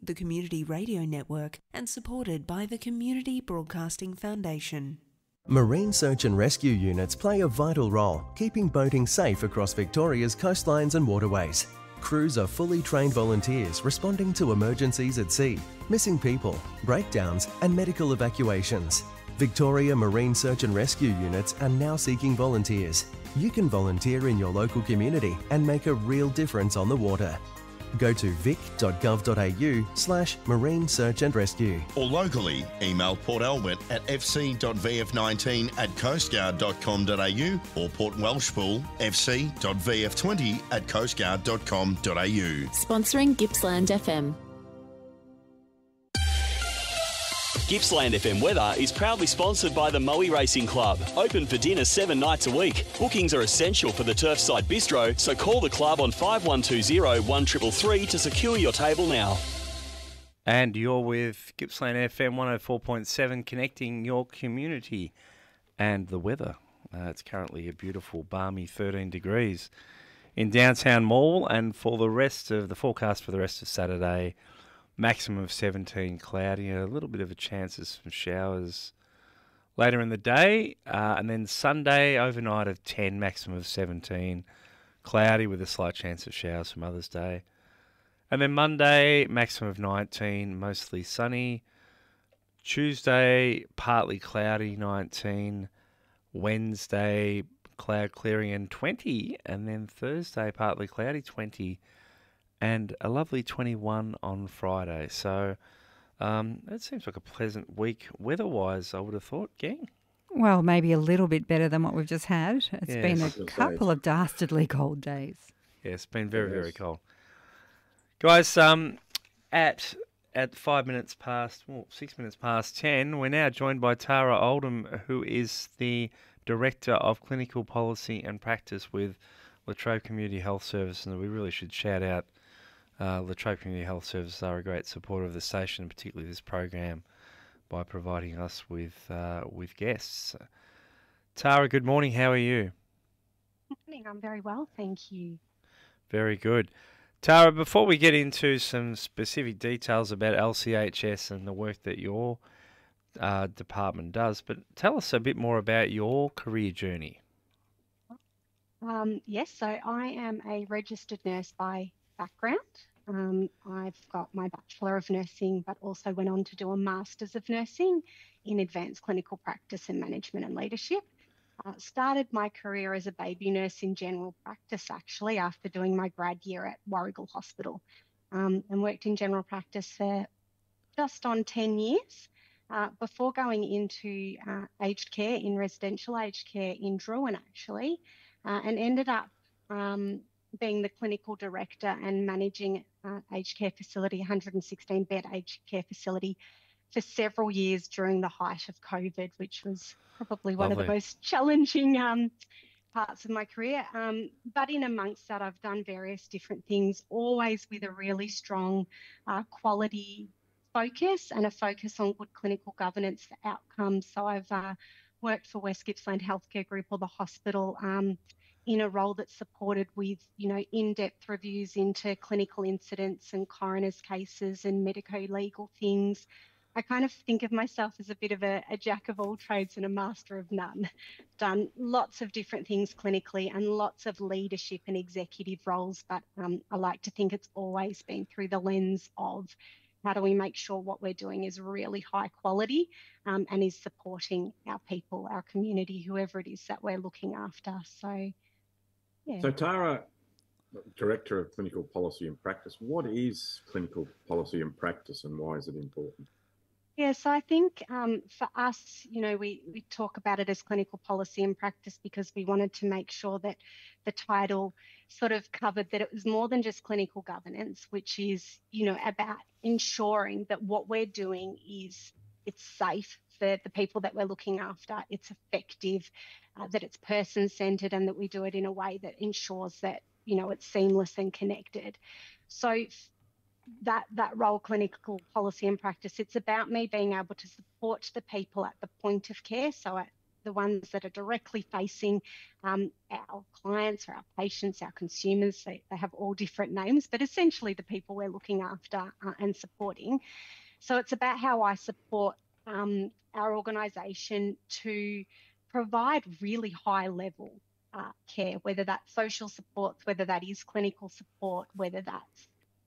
the Community Radio Network and supported by the Community Broadcasting Foundation. Marine search and rescue units play a vital role, keeping boating safe across Victoria's coastlines and waterways. Crews are fully trained volunteers responding to emergencies at sea, missing people, breakdowns and medical evacuations. Victoria Marine Search and Rescue units are now seeking volunteers. You can volunteer in your local community and make a real difference on the water. Go to vic.gov.au/marine search and rescue. Or locally, email Port Albert at fc.vf19@coastguard.com.au or Port Welshpool fc.vf20@coastguard.com.au. Sponsoring Gippsland FM. Gippsland FM Weather is proudly sponsored by the Moe Racing Club. Open for dinner 7 nights a week. Bookings are essential for the Turfside Bistro, so call the club on 5120 1333 to secure your table now. And you're with Gippsland FM 104.7, connecting your community and the weather. It's currently a beautiful, balmy 13 degrees in downtown Mall, and for the rest of the forecast for the rest of Saturday, maximum of 17, cloudy, a little bit of a chance of some showers later in the day. And then Sunday, overnight of 10, maximum of 17, cloudy with a slight chance of showers for Mother's Day. And then Monday, maximum of 19, mostly sunny. Tuesday, partly cloudy, 19. Wednesday, cloud clearing and 20. And then Thursday, partly cloudy, 20. And a lovely 21 on Friday. So it seems like a pleasant week weather-wise, I would have thought, gang. Well, maybe a little bit better than what we've just had. It's been a couple of dastardly cold days. Yeah, it's been very, very cold. Guys, at 6 minutes past 10, we're now joined by Tara Oldham, who is the Director of Clinical Policy and Practice with Latrobe Community Health Services. And we really should shout out Latrobe Community Health Services are a great supporter of the station, particularly this program, by providing us with guests. Tara, good morning. How are you? Good morning. I'm very well, thank you. Very good. Tara, before we get into some specific details about LCHS and the work that your department does, but tell us a bit more about your career journey. Yes, so I am a registered nurse by background. I've got my Bachelor of Nursing, but also went on to do a Masters of Nursing in Advanced Clinical Practice and Management and Leadership. Started my career as a baby nurse in general practice, actually, after doing my grad year at Warragul Hospital, and worked in general practice for just on 10 years before going into aged care, in residential aged care in Drouin, actually, and ended up being the clinical director and managing aged care facility, 116-bed aged care facility, for several years during the height of COVID, which was probably one of the most challenging parts of my career. But in amongst that, I've done various different things, always with a really strong quality focus and a focus on good clinical governance for outcomes. So I've worked for West Gippsland Healthcare Group, or the hospital, in a role that's supported with, in-depth reviews into clinical incidents and coroner's cases and medico-legal things. I kind of think of myself as a bit of a jack of all trades and a master of none. Done lots of different things clinically and lots of leadership and executive roles, but I like to think it's always been through the lens of how do we make sure what we're doing is really high quality and is supporting our people, our community, whoever it is that we're looking after. So, yeah. So Tara, Director of Clinical Policy and Practice, what is clinical policy and practice and why is it important? Yeah, so I think for us, we talk about it as clinical policy and practice because we wanted to make sure that the title sort of covered that it was more than just clinical governance, which is, about ensuring that what we're doing it's safe for the people that we're looking after, it's effective, that it's person-centred, and that we do it in a way that ensures that, it's seamless and connected. So that role, clinical policy and practice, it's about me being able to support the people at the point of care, so at the ones that are directly facing our clients or our patients, our consumers. They have all different names, but essentially the people we're looking after and supporting. So it's about how I support our organisation to provide really high level care, whether that's social support, whether that is clinical support, whether that's,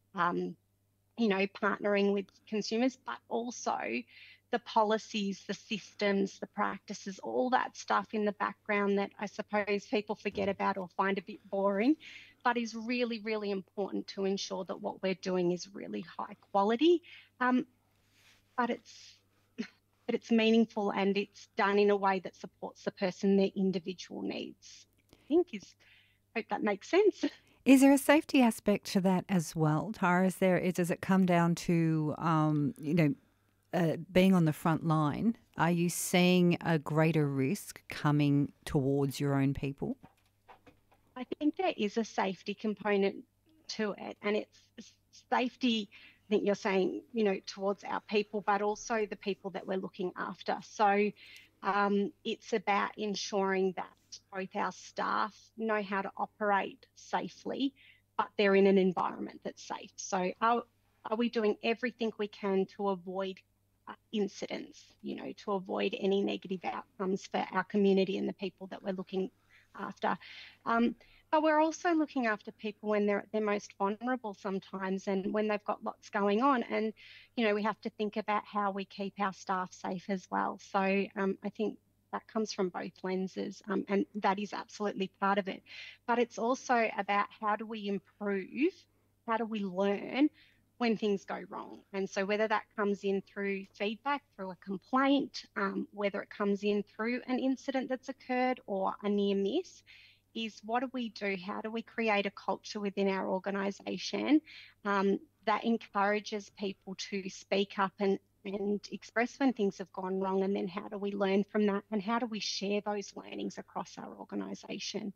partnering with consumers, but also the policies, the systems, the practices, all that stuff in the background that I suppose people forget about or find a bit boring, but is really, really important to ensure that what we're doing is really high quality. But it's meaningful and it's done in a way that supports the person, their individual needs. Hope that makes sense. Is there a safety aspect to that as well, Tara? Does it come down to, being on the front line? Are you seeing a greater risk coming towards your own people? I think there is a safety component to it, and it's safety, I think you're saying, towards our people, but also the people that we're looking after. So it's about ensuring that both our staff know how to operate safely, but they're in an environment that's safe. So are we doing everything we can to avoid incidents, to avoid any negative outcomes for our community and the people that we're looking after? But we're also looking after people when they're at their most vulnerable sometimes and when they've got lots going on. And, we have to think about how we keep our staff safe as well. So I think that comes from both lenses, and that is absolutely part of it. But it's also about how do we improve, how do we learn when things go wrong. And so whether that comes in through feedback, through a complaint, whether it comes in through an incident that's occurred or a near miss, is what do we do? How do we create a culture within our organisation that encourages people to speak up and express when things have gone wrong? And then how do we learn from that? And how do we share those learnings across our organisation?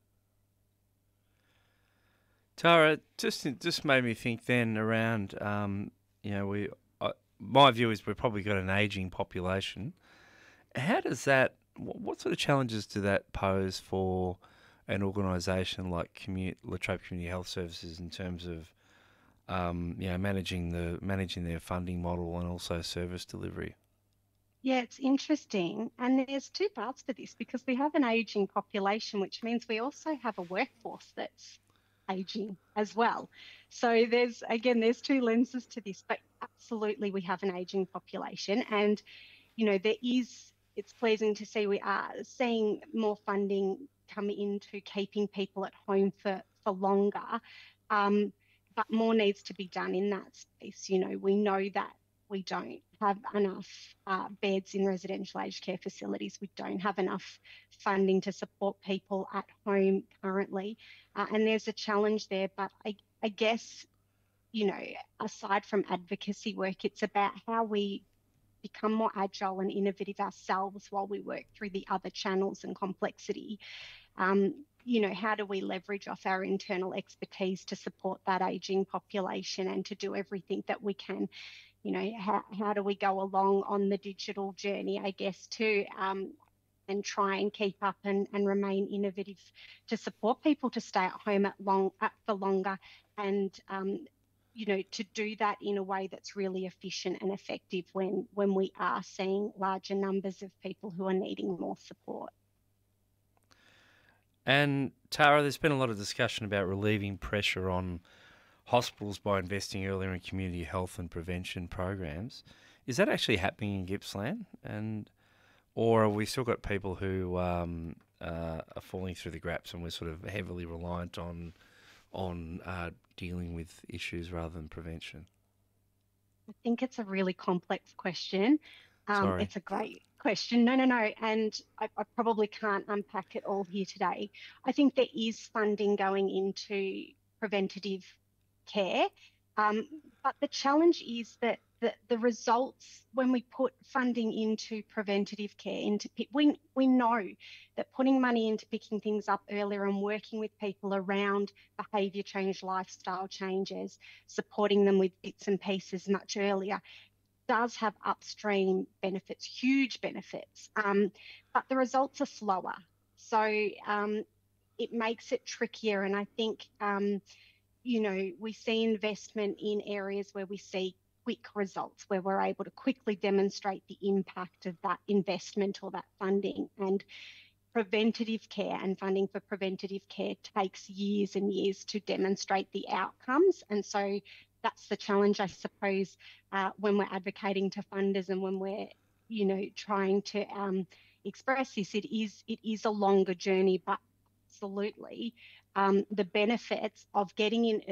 Tara, just made me think then around, my view is we've probably got an ageing population. How does that, what sort of challenges do that pose for an organisation like La Trobe Community Health Services in terms of, managing their funding model and also service delivery? Yeah, it's interesting. And there's two parts to this because we have an ageing population, which means we also have a workforce that's ageing as well. So there's two lenses to this, but absolutely we have an ageing population. And, it's pleasing to see we are seeing more funding come into keeping people at home for longer. But more needs to be done in that space. We know that we don't have enough beds in residential aged care facilities. We don't have enough funding to support people at home currently. And there's a challenge there. But I guess, aside from advocacy work, it's about how we become more agile and innovative ourselves while we work through the other channels and complexity. How do we leverage off our internal expertise to support that ageing population and to do everything that we can? How do we go along on the digital journey, I guess, too, and try and keep up and remain innovative to support people to stay at home for longer and, to do that in a way that's really efficient and effective when we are seeing larger numbers of people who are needing more support. And Tara, there's been a lot of discussion about relieving pressure on hospitals by investing earlier in community health and prevention programs. Is that actually happening in Gippsland? Or have we still got people who are falling through the gaps and we're sort of heavily reliant on dealing with issues rather than prevention? I think it's a really complex question. It's a great question. No. And I probably can't unpack it all here today. I think there is funding going into preventative care. But the challenge is that the results, when we put funding into preventative care, we know that putting money into picking things up earlier and working with people around behaviour change, lifestyle changes, supporting them with bits and pieces much earlier, does have upstream benefits, huge benefits, but the results are slower. So it makes it trickier. And I think, we see investment in areas where we see quick results, where we're able to quickly demonstrate the impact of that investment or that funding. And preventative care and funding for preventative care takes years and years to demonstrate the outcomes. And so that's the challenge, I suppose, when we're advocating to funders and when we're, trying to express this. It is a longer journey, but absolutely the benefits of getting in